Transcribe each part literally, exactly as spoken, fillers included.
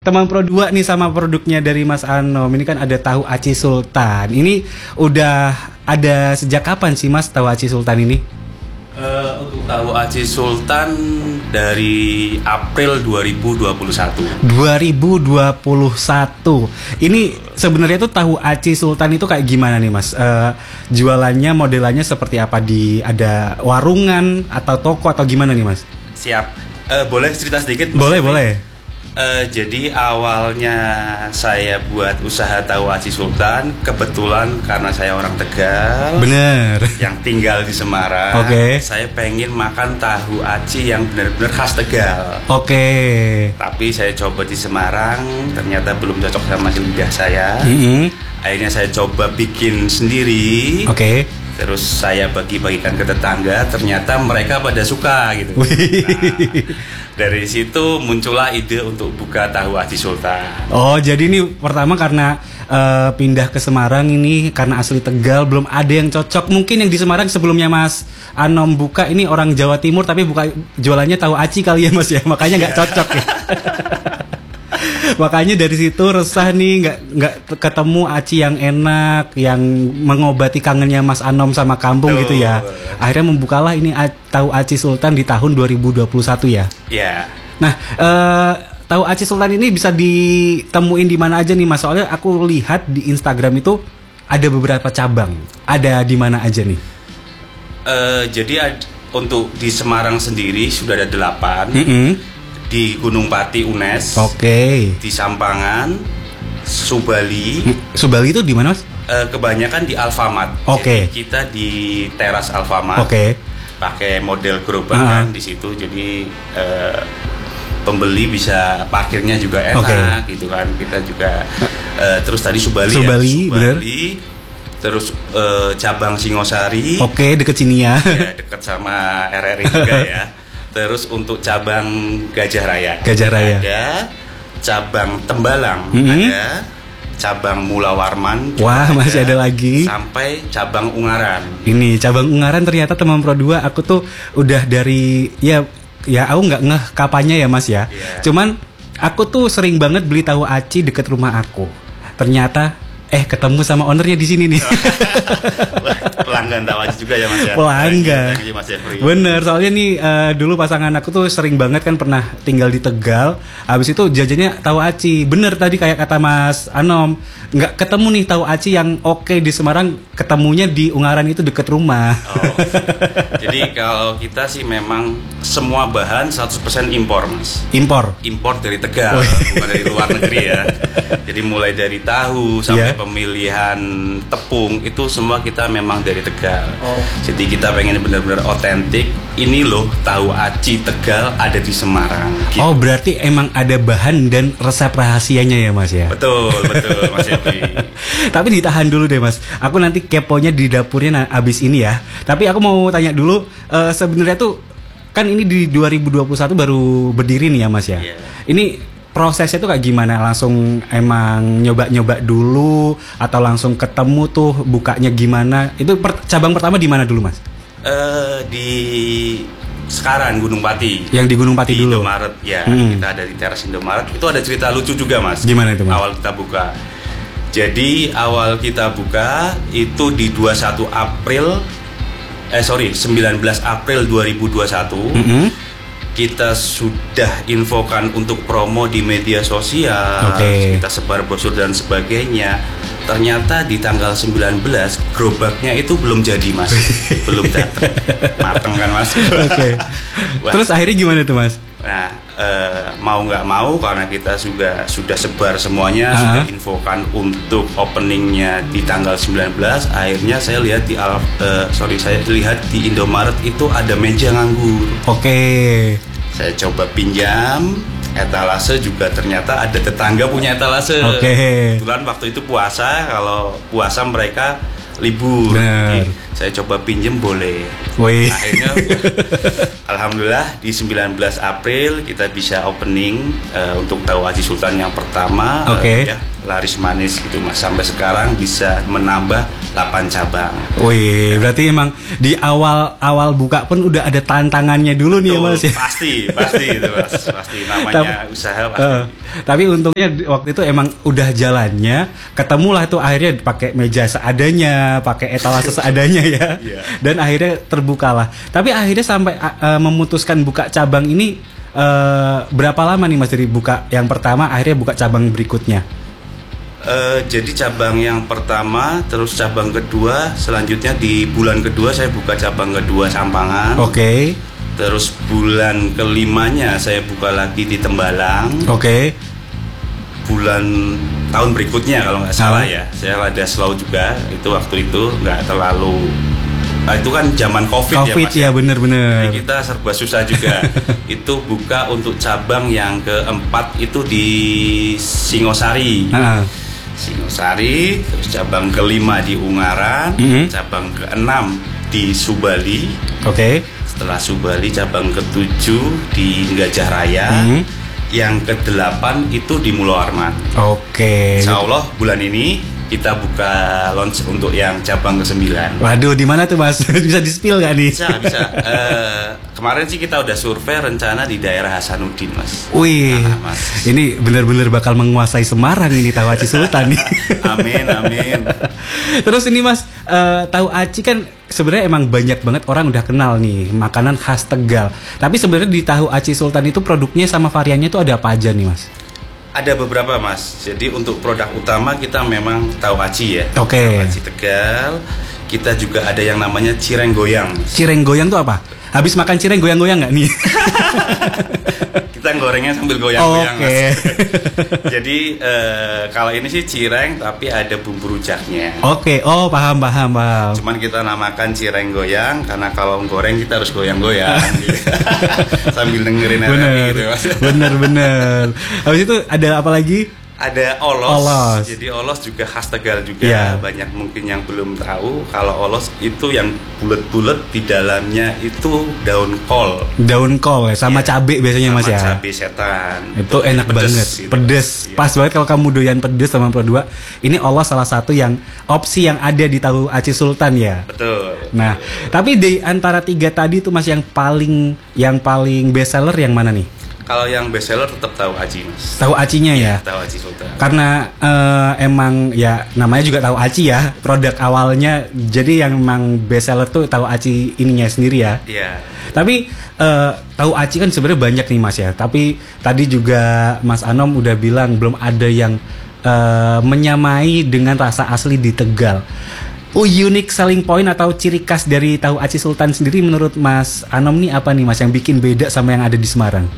teman Pro dua nih sama produknya dari Mas Anom. Ini kan ada tahu Aci Sultan. Ini udah ada sejak kapan sih Mas tahu Aci Sultan ini? Uh, untuk tahu Aci Sultan dari April dua ribu dua puluh satu. dua ribu dua puluh satu. Ini sebenarnya tuh tahu Aci Sultan itu kayak gimana nih Mas? Uh, jualannya modelannya seperti apa, di ada warungan atau toko atau gimana nih Mas? Siap. Uh, boleh cerita sedikit? Boleh, boleh. Uh, jadi awalnya saya buat usaha tahu Aci Sultan kebetulan karena saya orang Tegal. Bener. Yang tinggal di Semarang. Oke. Okay. Saya pengen makan tahu aci yang benar-benar khas Tegal. Oke. Okay. Tapi saya coba di Semarang, ternyata belum cocok sama lidah saya. Mm-hmm. Akhirnya saya coba bikin sendiri. Oke. Okay. Terus saya bagi-bagikan ke tetangga, ternyata mereka pada suka gitu. Nah, dari situ muncullah ide untuk buka tahu Aci Sultan. Oh, jadi ini pertama karena uh, pindah ke Semarang ini karena asli Tegal belum ada yang cocok. Mungkin yang di Semarang sebelumnya Mas Anom buka ini orang Jawa Timur tapi buka jualannya tahu aci kali ya Mas ya. Makanya nggak cocok ya. Makanya dari situ resah nih, nggak nggak ketemu aci yang enak, yang mengobati kangennya Mas Anom sama kampung. Tuh. Gitu ya. Akhirnya membukalah ini tahu Aci Sultan di tahun dua ribu dua puluh satu ya. Iya. Nah, uh, tahu Aci Sultan ini bisa ditemuin di mana aja nih Mas? Soalnya aku lihat di Instagram itu ada beberapa cabang. Ada di mana aja nih? Uh, jadi ad- untuk di Semarang sendiri sudah ada delapan. Mm-hmm. Di Gunung Pati U N E S, oke, okay. Di Sampangan, Subali. Subali itu di mana Mas? Uh, kebanyakan di Alfamart. Oke. Okay. Kita di teras Alfamart. Oke. Okay. Pakai model gerobak uh-huh. kan di situ, jadi uh, pembeli bisa parkirnya juga enak, okay. Gitu kan. Kita juga uh, terus tadi Subali, Subali, ya, Subali. Terus uh, cabang Singosari. Oke, okay, deket sini ya. Ya, deket sama R R I juga ya. Terus untuk cabang Gajah Raya, Gajah Raya ada, cabang Tembalang, mm-hmm. ada, cabang Mula Warman, wah ada, masih ada lagi, sampai cabang Ungaran. Ini cabang Ungaran ternyata teman Pro dua aku tuh udah dari ya ya aku nggak ngeh kapannya ya Mas ya. Yeah. Cuman aku tuh sering banget beli tahu aci deket rumah aku. Ternyata eh ketemu sama ownernya di sini nih. Pelanggan tahu aci juga ya Mas ya. Pelanggan. Bener, soalnya nih uh, dulu pasangan aku tuh sering banget kan pernah tinggal di Tegal. Habis itu jajannya tahu aci. Bener tadi kayak kata Mas Anom, nggak ketemu nih tahu aci yang oke okay di Semarang, ketemunya di Ungaran itu deket rumah. Oh. Jadi kalau kita sih memang semua bahan seratus persen impor Mas. Impor? Impor dari Tegal, oh. Bukan dari luar negeri ya. Jadi mulai dari tahu sampai yeah. Pemilihan tepung itu semua kita memang dari Tegal. Oh. Jadi kita pengen benar-benar otentik. Ini loh tahu aci Tegal ada di Semarang. Gitu. Oh berarti emang ada bahan dan resep rahasianya ya Mas ya? Betul betul Mas Evi. Tapi ditahan dulu deh Mas. Aku nanti keponya di dapurnya abis ini ya. Tapi aku mau tanya dulu uh, sebenarnya tuh kan ini di dua ribu dua puluh satu baru berdiri nih ya Mas ya. Yeah. Ini prosesnya tuh kayak gimana? Langsung emang nyoba-nyoba dulu atau langsung ketemu tuh bukanya gimana? Itu per, cabang pertama di mana dulu Mas? Uh, di sekarang Gunung Pati. Yang di Gunung Pati di dulu. Indomaret ya. Hmm. Kita ada di teras Indomaret. Itu ada cerita lucu juga Mas. Gimana itu Mas? Awal kita buka. Jadi awal kita buka itu di dua puluh satu April eh sorry sembilan belas April dua ribu dua puluh satu. Mm-hmm. Kita sudah infokan untuk promo di media sosial, okay. Kita sebar brosur dan sebagainya. Ternyata di tanggal sembilan belas gerobaknya itu belum jadi Mas. Belum datang. Mateng kan Mas. Oke. Okay. Terus akhirnya gimana tuh Mas? Nah, eh, mau nggak mau karena kita juga sudah sebar semuanya, uh-huh. Sudah infokan untuk openingnya di tanggal sembilan belas. Akhirnya saya lihat di uh, sorry saya lihat di Indomaret itu ada meja nganggur. Oke. Okay. Saya coba pinjam etalase juga ternyata ada tetangga punya etalase. Oke. Okay. Kebetulan waktu itu puasa, kalau puasa mereka libur. Jadi, saya coba pinjem boleh. Wih. Akhirnya alhamdulillah di sembilan belas April kita bisa opening uh, untuk tahu Aci Sultan yang pertama. Oke. Okay. Uh, ya, laris manis gitu Mas. Sampai sekarang bisa menambah delapan cabang. Wih, berarti emang di awal-awal buka pun udah ada tantangannya dulu nih. Tuh, ya Mas ya. Pasti, pasti itu Mas. Pasti namanya tapi, usaha pasti. Uh, tapi untungnya waktu itu emang udah jalannya, ketemulah tuh akhirnya pakai meja seadanya, pakai etalase seadanya ya. Yeah. Dan akhirnya terbukalah. Tapi akhirnya sampai uh, memutuskan buka cabang ini uh, berapa lama nih Mas dari buka yang pertama akhirnya buka cabang berikutnya? Uh, jadi cabang yang pertama, terus cabang kedua, selanjutnya di bulan kedua saya buka cabang kedua Sampangan. Oke. Okay. Terus bulan kelimanya saya buka lagi di Tembalang. Oke. Okay. Bulan tahun berikutnya kalau nggak salah hmm. ya, saya ada slow juga. Itu waktu itu nggak terlalu. Nah, itu kan zaman COVID, COVID ya Mas. Ya bener-bener. Jadi kita serba susah juga. Itu buka untuk cabang yang keempat itu di Singosari. Uh. Singosari, terus cabang kelima di Ungaran, mm-hmm. cabang keenam di Subali. Oke. Okay. Setelah Subali cabang ketujuh di Gajah Raya. Mm-hmm. Yang kedelapan itu di Mulo Arman. Oke. Okay. Insya Allah bulan ini kita buka launch untuk yang cabang kesembilan. Waduh, di mana tuh Mas? Bisa di-spill nggak nih? Bisa, bisa. uh, kemarin sih kita udah survei rencana di daerah Hasanuddin, Mas. Wih, nah, Mas. Ini benar-benar bakal menguasai Semarang ini tahu aci Sultan nih. Amin, amin. Terus ini Mas, uh, tahu aci kan sebenarnya emang banyak banget orang udah kenal nih makanan khas Tegal. Tapi sebenarnya di tahu aci Sultan itu produknya sama variannya itu ada apa aja nih Mas? Ada beberapa Mas. Jadi untuk produk utama kita memang tahu aci ya. Oke. Okay. Tahu aci Tegal. Kita juga ada yang namanya cireng goyang. Cireng goyang tuh apa? Habis makan cireng goyang-goyang nggak nih? Kita gorengnya sambil goyang-goyang. Oke. Okay. Jadi uh, kalau ini sih cireng tapi ada bumbu rujaknya. Oke. Okay. Oh paham paham paham. Cuman kita namakan cireng goyang karena kalau goreng kita harus goyang-goyang gitu. Sambil dengerin bener, gitu Mas. Bener bener. Habis itu ada apa lagi? Ada olos. olos. Jadi olos juga khas Tegal juga. Yeah. Banyak mungkin yang belum tahu kalau olos itu yang bulat-bulat di dalamnya itu daun kol. Daun kol ya, sama yeah. cabe biasanya sama Mas ya. Cabe setan. Itu enak pedes, banget. Gitu. Pedes. Yeah. Pas banget kalau kamu doyan pedes sama Pro dua. Ini olos salah satu yang opsi yang ada di tahu aci Sultan ya. Betul. Nah, betul. Tapi di antara tiga tadi itu Mas yang paling yang paling best seller yang mana nih? Kalau yang best seller tetap tahu aci Mas. Tahu acinya ya? Tahu aci Sultan. Karena uh, emang ya namanya juga tahu aci ya, produk awalnya. Jadi yang emang best seller tuh tahu aci ininya sendiri ya. Iya. Tapi uh, tahu aci kan sebenarnya banyak nih Mas ya. Tapi tadi juga Mas Anom udah bilang belum ada yang uh, menyamai dengan rasa asli di Tegal. Oh, unique selling point atau ciri khas dari tahu aci Sultan sendiri menurut Mas Anom nih apa nih Mas yang bikin beda sama yang ada di Semarang?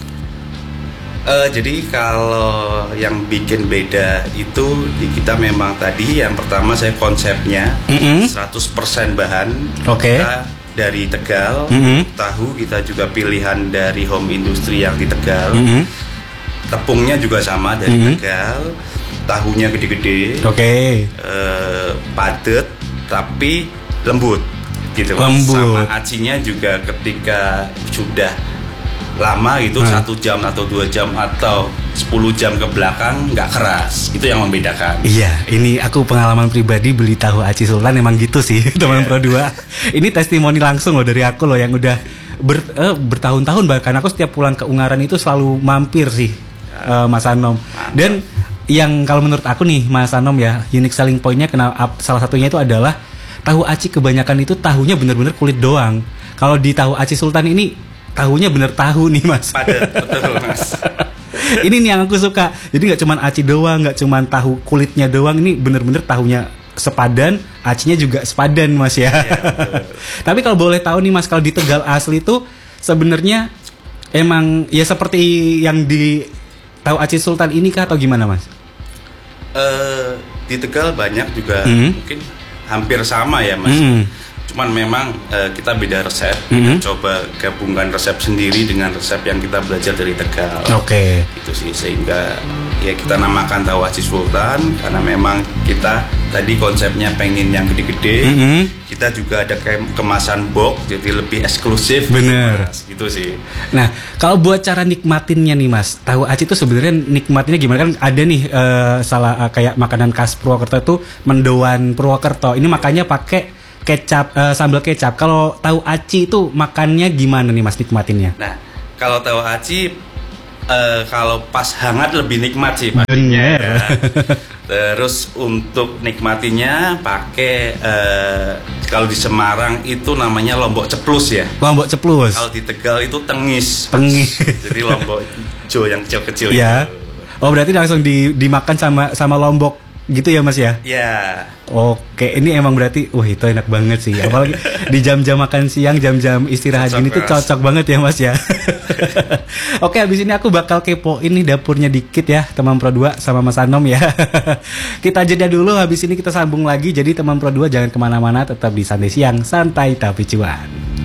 Uh, jadi kalau yang bikin beda itu di kita memang tadi yang pertama saya konsepnya mm-hmm. seratus persen bahan okay. kita dari Tegal, mm-hmm. tahu kita juga pilihan dari home industry yang di Tegal, mm-hmm. tepungnya juga sama dari mm-hmm. Tegal, tahunya gede-gede, okay. uh, padat tapi lembut gitu, lembut. Sama acinya juga ketika sudah lama gitu hmm. satu jam atau dua jam atau sepuluh jam ke belakang nggak keras, itu yang membedakan. Iya, ini aku pengalaman pribadi beli tahu aci Sultan emang gitu sih teman yeah. Pro dua. Ini testimoni langsung loh dari aku loh yang udah ber, eh, bertahun-tahun bahkan aku setiap pulang ke Ungaran itu selalu mampir sih uh, Mas Anom. Mantap. Dan yang kalau menurut aku nih Mas Anom ya unique selling pointnya kenapa salah satunya itu adalah tahu aci kebanyakan itu tahunya bener-bener kulit doang. Kalau di tahu aci Sultan ini tahunya bener tahu nih Mas. Padat, betul Mas. Ini nih yang aku suka. Jadi nggak cuma aci doang, nggak cuma tahu kulitnya doang. Ini bener-bener tahunya sepadan, acinya juga sepadan Mas ya. Ya tapi kalau boleh tahu nih Mas, kalau di Tegal asli itu sebenarnya emang ya seperti yang di tahu aci Sultan ini kah atau gimana Mas? Uh, di Tegal banyak juga mm. mungkin hampir sama ya Mas. Mm. Cuman memang uh, kita beda resep, mm-hmm. coba gabungkan resep sendiri dengan resep yang kita belajar dari Tegal. Oke. Okay. Itu sih sehingga ya kita namakan tahu Aci Sultan karena memang kita tadi konsepnya pengen yang gede-gede. Mm-hmm. Kita juga ada ke- kemasan box jadi lebih eksklusif. Bener. Gitu sih. Nah, kalau buat cara nikmatinnya nih Mas, tahu Aci itu sebenarnya nikmatinnya gimana? Kan ada nih uh, salah uh, kayak makanan khas Purwokerto itu mendoan Purwokerto. Ini makanya pakai kecap, uh, sambal kecap. Kalau tahu Aci itu makannya gimana nih Mas nikmatinnya? Nah, kalau tahu Aci uh, kalau pas hangat lebih nikmat sih pastinya. Ya. Terus untuk nikmatinya pakai uh, kalau di Semarang itu namanya lombok ceplus ya. Lombok ceplus. Kalau di Tegal itu tengis. Tengis. Jadi lombok hijau yang kecil-kecil. Ya. Gitu. Oh berarti langsung di, dimakan sama sama lombok gitu ya Mas ya? Ya. Oke, ini emang berarti, wah itu enak banget sih. Apalagi di jam-jam makan siang, jam-jam istirahat cocok gini tuh cocok banget ya Mas ya. Oke, habis ini aku bakal kepoin nih dapurnya dikit ya, teman Pro dua sama Mas Anom ya. Kita jeda dulu, habis ini kita sambung lagi. Jadi teman Pro dua jangan kemana-mana, tetap di Santai Siang, santai tapi cuan.